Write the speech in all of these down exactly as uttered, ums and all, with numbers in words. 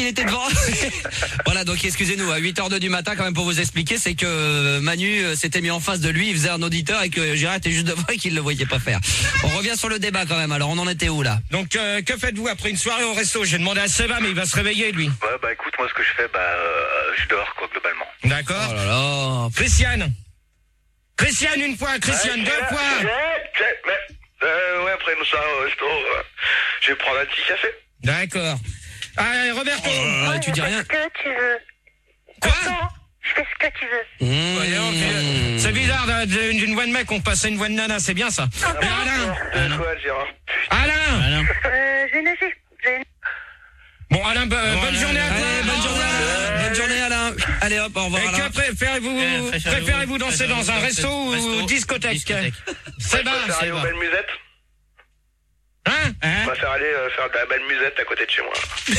qu'il était devant. Voilà, donc excusez-nous, à huit heures deux du matin, quand même, pour vous expliquer, c'est que Manu s'était mis en face de lui, il faisait un auditeur et que Gérard était juste devant et qu'il ne le voyait pas faire. On revient sur le débat quand même, alors on en était où là? Donc, euh, que faites-vous après une soirée au resto? J'ai demandé à Seba, mais il va se réveiller, lui. Ouais, bah écoute, moi ce que je fais, bah euh, je dors quoi, globalement. D'accord. Oh là là. Christiane. Christiane, une fois, Christiane, Ouais, deux je- fois. je- je- mais, euh, ouais, après une soirée au resto, euh, je vais prendre un petit café. D'accord. Ah, Roberto. Ah, tu dis rien. Ce que tu veux. Quoi? Attends, je fais ce que tu veux. Mmh. Voyons, euh, C'est bizarre de- de- d'une voix de mec, on passe à une voix de nana, c'est bien ça. Et Alain. Euh, quoi, Gérard? Alain. Alain. Euh, je vais nager. Je vais- Bon, Alain, bo- bonne Alain, journée à toi. allez, bonne journée, Alain. Bonne journée, Alain. Allez, hop, au revoir, Et Alain. que préférez-vous, Eh, préférez-vous- préférez-vous danser dans un resto ou resto, discothèque? discothèque. C'est bas, On va faire c'est aller aux bas. belles musettes. Hein? On va faire aller euh, faire de la belle musette à côté de chez moi.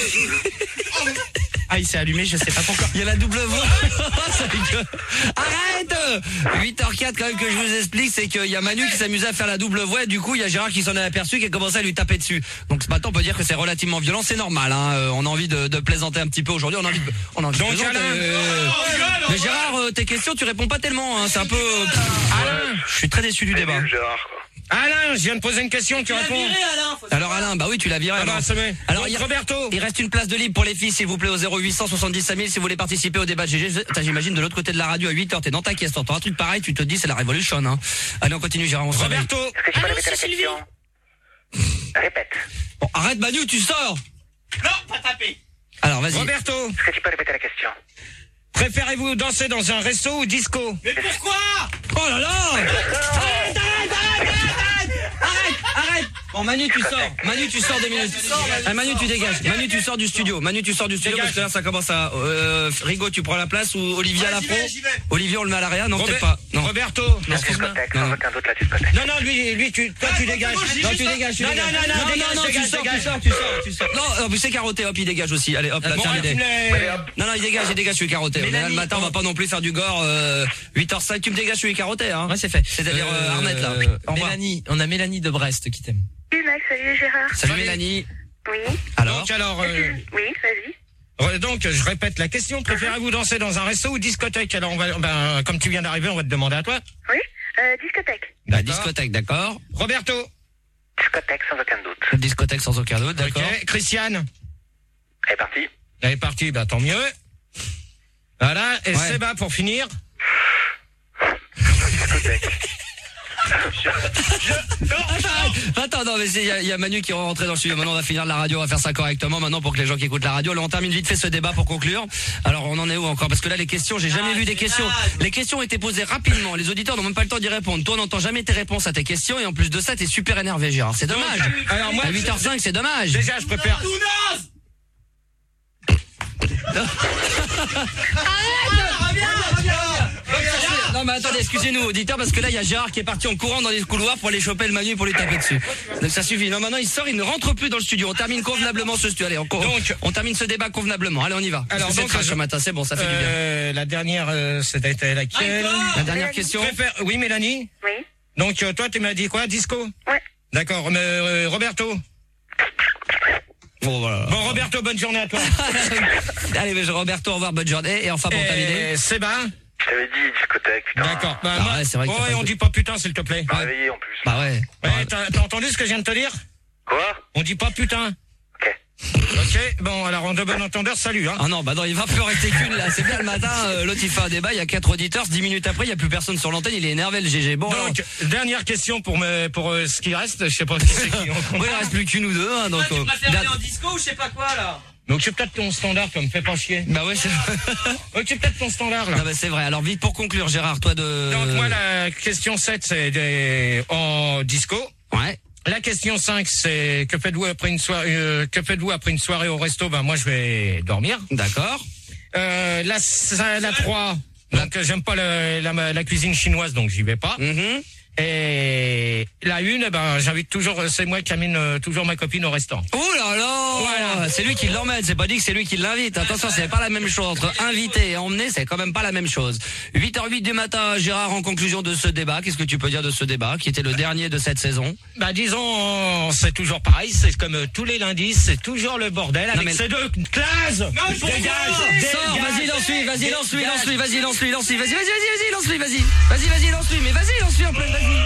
Ah, il s'est allumé, je sais pas pourquoi. Il y a la double voix. Ça rigole. Arrête. huit heures quatre quand même que je vous explique, c'est qu'il y a Manu qui s'amusait à faire la double voix et du coup il y a Gérard qui s'en est aperçu, qui a commencé à lui taper dessus. Donc ce matin on peut dire que c'est relativement violent, c'est normal. Hein. Euh, on a envie de, de plaisanter un petit peu aujourd'hui, on a envie de, on a envie de Donc, plaisanter. Alain. Euh, Mais Gérard, euh, tes questions tu réponds pas tellement. Hein. C'est un peu. euh, pff, Alain. Je suis très déçu du C'est débat. nul, Gérard, quoi. Alain, je viens de poser une question, tu réponds. Alors Alain, bah oui tu l'as viré. Ah bah, alors. ça met. Alors, Donc, il y a- Roberto. Il reste une place de libre pour les filles, s'il vous plaît, au zéro huit cent soixante-dix cinq mille, si vous voulez participer au débat de G G. Attends, j'imagine de l'autre côté de la radio à huit heures, t'es dans ta caisse, t'entends un truc pareil, tu te dis c'est la révolution, hein. Allez, on continue, Gérard, on se réveille. Roberto. Est-ce que tu peux répéter la question? Répète. Bon, arrête Manu, tu sors. Non, pas taper. Alors, vas-y. Roberto. Est-ce que tu peux répéter la question? Préférez-vous danser dans un resto ou disco? Mais pourquoi? Oh là là. Arrête, arrête, arrête, arrête, arrête, arrête. Bon, Manu, tu sors. Manu, tu sors deux minutes. Ah, Manu, tu dégages. Manu, tu sors du studio. Manu, tu sors du studio Dégage. parce que là, ça commence à, euh, Rigaud, tu prends la place ou Olivier à la j'y pro. vais, j'y vais. Olivier, on le met à l'arrière. Non, Robert- peut-être pas. Non. Roberto. Non, excuse-moi. Discothèque, Non, sans non. aucun doute la discothèque. Non, non, lui, lui, tu, toi, tu dégages. moi, je dis Non, juste tu ça. dégages, tu Non, dégages. non, non, non, non, dégage, non, tu dégage, sors, tu dégage. sors, tu sors, tu sors. Non, en plus c'est carotté, hop, il dégage aussi. Allez, hop, là, Bon, terminé. tu me l'as- Non, non, il dégage, il dégage, je suis carotté. On est là le matin, on va pas non plus faire du gore, euh, huit heures cinq, tu me dégages, je suis carotté, hein. Ouais, c'est fait. C'est-à-dire, euh, Arnett, là. Euh, Au revoir. Mélanie, on a Mélanie de Brest qui t'aime. Salut Max, salut Gérard. Salut Salut. Mélanie. Oui. Alors? Donc, alors, Est-ce euh, que- Oui, vas-y. re- donc, je répète la question. Préférez-vous danser dans un resto ou discothèque? Alors, on va, ben, comme tu viens d'arriver, on va te demander à toi. Oui. Euh, discothèque. La D'accord. discothèque, d'accord. Roberto. Discothèque sans aucun doute. Discothèque sans aucun doute, d'accord. Ok. Christiane. Elle est partie. Elle est partie, bah, tant mieux. Voilà. Et Ouais. Seba, pour finir. Attends, non, mais il y, a- y a Manu qui est rentré dans le studio. Maintenant, on va finir la radio, on va faire ça correctement. Maintenant, pour que les gens qui écoutent la radio, alors on termine vite fait ce débat pour conclure. Alors, on en est où encore? Parce que là, les questions, j'ai jamais Ah, vu des c'est questions. naze. Les questions ont été posées rapidement. Les auditeurs n'ont même pas le temps d'y répondre. Toi, on n'entend jamais tes réponses à tes questions. Et en plus de ça, t'es super énervé, Gérard. C'est dommage. Alors, moi, À huit heures cinq, c'est dommage. déjà, je préfère. Tout naze. Non, mais attendez, excusez-nous, auditeurs, parce que là, il y a Gérard qui est parti en courant dans les couloirs pour aller choper le Manu et pour lui taper dessus. Donc, ça suffit. Non, maintenant, il sort, il ne rentre plus dans le studio. On termine convenablement ce studio. Allez, on, Donc- on termine ce débat convenablement. Allez, on y va. Alors, Parce que donc, c'est trash je- ce matin, c'est bon, ça fait du bien. Euh, la dernière, euh, c'était laquelle? La dernière question. Préfère- Oui, Mélanie. Oui. Donc, euh, toi, tu m'as dit quoi? Disco? Ouais. D'accord. Mais, euh, Roberto? Bon, voilà. Bon, Roberto, bonne journée à toi. Allez, mais Roberto, au revoir, bonne journée. Et enfin, pour terminer. Et Seba? Je t'avais dit discothèque, putain. D'accord. Bah, Ah moi- ouais, c'est vrai que oh, t'as ouais, pas on fait- dit pas putain, s'il te plaît. Pas réveillé en plus. Bah ouais. Ouais, t'as t'as entendu ce que je viens de te dire? Quoi? On dit pas putain. Ok. Ok. Bon, alors, en de bon entendeur, salut, hein. Ah non, bah non, il va plus en rester qu'une là. C'est bien le matin, euh, l'autre il fait un débat, il y a quatre auditeurs, dix minutes après, il y a plus personne sur l'antenne, il est énervé le G G. Bon, alors, Donc, dernière question pour me, pour euh, ce qui reste. Je sais pas si c'est qui. on- oui, il reste plus qu'une ou deux, hein, donc. Toi, tu euh, préfères da- aller en disco ou je sais pas quoi, là? Donc, c'est peut-être ton standard, toi, me fais pas chier. Bah ouais, c'est... Ok, c'est peut-être ton standard, là. non, bah c'est vrai. Alors vite pour conclure, Gérard, toi de. Donc, moi, la question sept, c'est des... en disco. Ouais. La question cinq, c'est que faites-vous après une soirée, euh, que faites-vous après une soirée au resto? Ben, moi, je vais dormir. D'accord. Euh, la, la trois, donc, euh, j'aime pas le- la, la cuisine chinoise, donc j'y vais pas. Mhm. Et la une, eh ben, j'invite toujours, c'est moi qui amène euh, toujours ma copine au restaurant. Oh là là, Voilà. c'est lui qui l'emmène, c'est pas dit que c'est lui qui l'invite. Attention, c'est pas la même chose. Entre inviter et emmener, c'est quand même pas la même chose. huit heures huit du matin, Gérard, en conclusion de ce débat, qu'est-ce que tu peux dire de ce débat, qui était le dernier de cette saison? Bah disons, c'est toujours pareil, c'est comme euh, tous les lundis, c'est toujours le bordel avec mais- ces deux classes. Dégage, Sors, dégage. vas-y, lance-lui, vas-y, lance-lui, lance-lui, vas-y, lance-lui, lance-lui, vas-y, vas-y, vas-y, vas-y, lance-lui, vas-y. Vas-y, vas-y, lance-lui, mais vas-y, lance-lui en pleine, vas-y.